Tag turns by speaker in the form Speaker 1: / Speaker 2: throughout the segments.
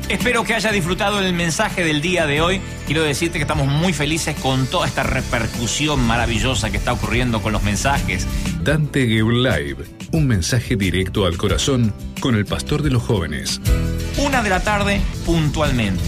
Speaker 1: Espero que haya disfrutado el mensaje del día de hoy. Quiero decirte que estamos muy felices con toda esta repercusión maravillosa que está ocurriendo con los mensajes.
Speaker 2: Dante Gebel Live, un mensaje directo al corazón con el pastor de los jóvenes.
Speaker 1: 1 de la tarde, puntualmente.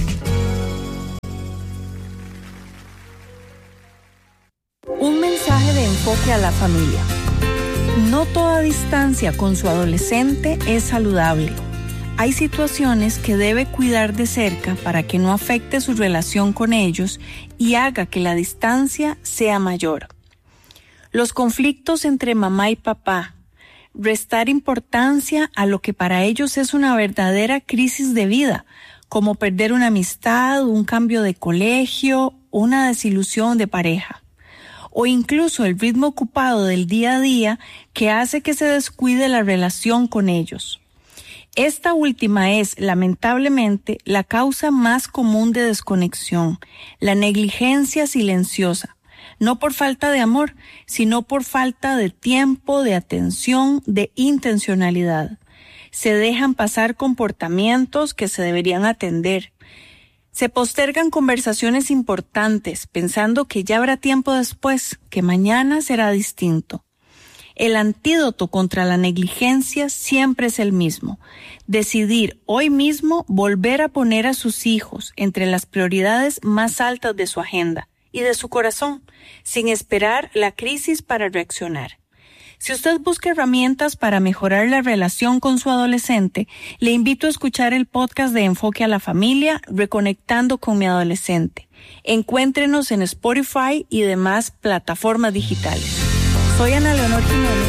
Speaker 3: Un mensaje de enfoque a la familia. No toda distancia con su adolescente es saludable. Hay situaciones que debe cuidar de cerca para que no afecte su relación con ellos y haga que la distancia sea mayor. Los conflictos entre mamá y papá, restar importancia a lo que para ellos es una verdadera crisis de vida, como perder una amistad, un cambio de colegio, una desilusión de pareja, o incluso el ritmo ocupado del día a día que hace que se descuide la relación con ellos. Esta última es, lamentablemente, la causa más común de desconexión, la negligencia silenciosa, no por falta de amor, sino por falta de tiempo, de atención, de intencionalidad. Se dejan pasar comportamientos que se deberían atender. Se postergan conversaciones importantes, pensando que ya habrá tiempo después, que mañana será distinto. El antídoto contra la negligencia siempre es el mismo: decidir hoy mismo volver a poner a sus hijos entre las prioridades más altas de su agenda y de su corazón, sin esperar la crisis para reaccionar. Si usted busca herramientas para mejorar la relación con su adolescente, le invito a escuchar el podcast de Enfoque a la Familia, Reconectando con mi Adolescente. Encuéntrenos en Spotify y demás plataformas digitales. Soy Ana Leonor Jiménez.